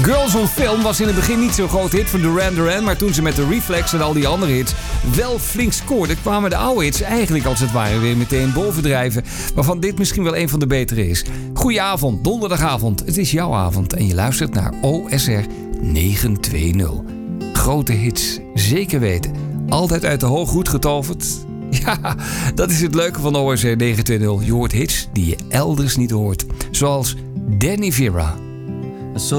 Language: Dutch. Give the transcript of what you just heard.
Girls on Film was in het begin niet zo'n groot hit van Duran Duran, maar toen ze met de Reflex en al die andere hits wel flink scoorden, kwamen de oude hits eigenlijk als het ware weer meteen bovendrijven, waarvan dit misschien wel een van de betere is. Goedenavond, donderdagavond, het is jouw avond en je luistert naar OSR 920. Grote hits, zeker weten. Altijd uit de hooghoed getoverd. Ja, dat is het leuke van OSR 920. Je hoort hits die je elders niet hoort. Zoals Danny Vera.